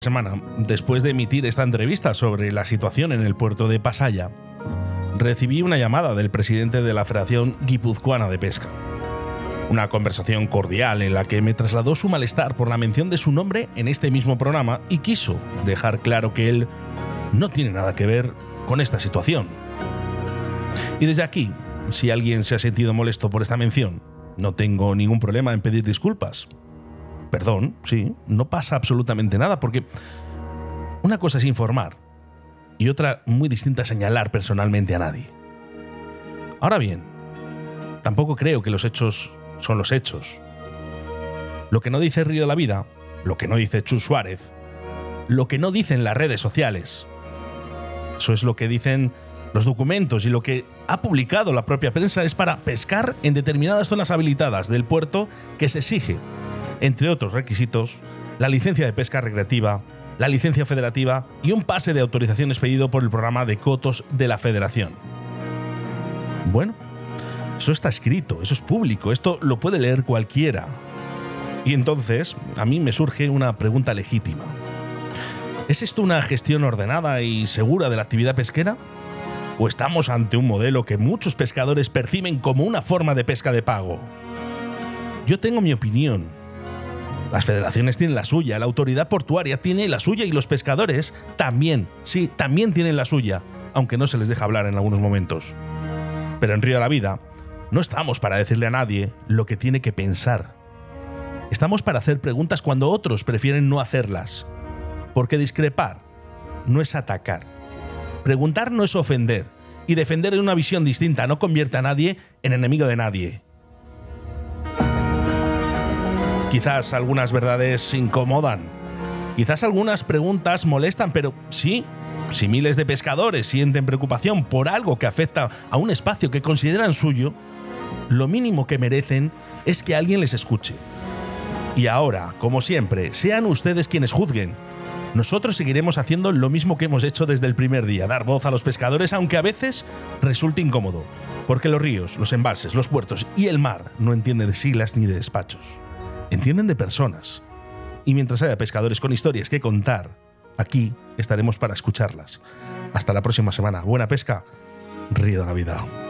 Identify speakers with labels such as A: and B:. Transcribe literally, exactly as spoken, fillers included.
A: Semana, después de emitir esta entrevista sobre la situación en el puerto de Pasaia, recibí una llamada del presidente de la Federación Guipuzcoana de Pesca. Una conversación cordial en la que me trasladó su malestar por la mención de su nombre en este mismo programa y quiso dejar claro que él no tiene nada que ver con esta situación. Y desde aquí, si alguien se ha sentido molesto por esta mención, no tengo ningún problema en pedir disculpas. Perdón, sí, no pasa absolutamente nada, porque una cosa es informar y otra muy distinta señalar personalmente a nadie. Ahora bien, tampoco creo que los hechos son los hechos. Lo que no dice Río de la Vida, lo que no dice Chus Suárez, lo que no dicen las redes sociales, eso es lo que dicen los documentos y lo que ha publicado la propia prensa es para pescar en determinadas zonas habilitadas del puerto que se exige, entre otros requisitos, la licencia de pesca recreativa, la licencia federativa y un pase de autorización expedido por el programa de cotos de la Federación. Bueno, eso está escrito, eso es público, esto lo puede leer cualquiera. Y entonces, a mí me surge una pregunta legítima. ¿Es esto una gestión ordenada y segura de la actividad pesquera? ¿O estamos ante un modelo que muchos pescadores perciben como una forma de pesca de pago? Yo tengo mi opinión. Las federaciones tienen la suya, la autoridad portuaria tiene la suya y los pescadores también, sí, también tienen la suya, aunque no se les deja hablar en algunos momentos. Pero en Río de la Vida no estamos para decirle a nadie lo que tiene que pensar. Estamos para hacer preguntas cuando otros prefieren no hacerlas. Porque discrepar no es atacar. Preguntar no es ofender. Y defender una visión distinta no convierte a nadie en enemigo de nadie. Quizás algunas verdades incomodan, quizás algunas preguntas molestan, pero sí, si miles de pescadores sienten preocupación por algo que afecta a un espacio que consideran suyo, lo mínimo que merecen es que alguien les escuche. Y ahora, como siempre, sean ustedes quienes juzguen. Nosotros seguiremos haciendo lo mismo que hemos hecho desde el primer día, dar voz a los pescadores, aunque a veces resulte incómodo, porque los ríos, los embalses, los puertos y el mar no entienden de siglas ni de despachos. Entienden de personas. Y mientras haya pescadores con historias que contar, aquí estaremos para escucharlas. Hasta la próxima semana. Buena pesca, Río de la Vida.